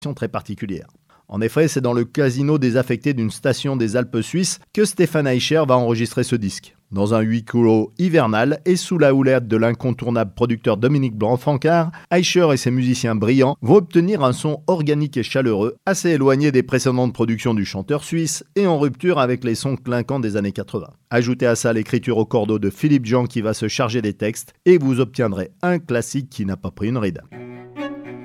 très particulière. En effet, c'est dans le casino désaffecté d'une station des Alpes suisses que Stefan Eicher va enregistrer ce disque. Dans un huis clos hivernal et sous la houlette de l'incontournable producteur Dominique Blanc-Francard, Eicher et ses musiciens brillants vont obtenir un son organique et chaleureux, assez éloigné des précédentes productions du chanteur suisse et en rupture avec les sons clinquants des années 80. Ajoutez à ça l'écriture au cordeau de Philippe Jean qui va se charger des textes et vous obtiendrez un classique qui n'a pas pris une ride.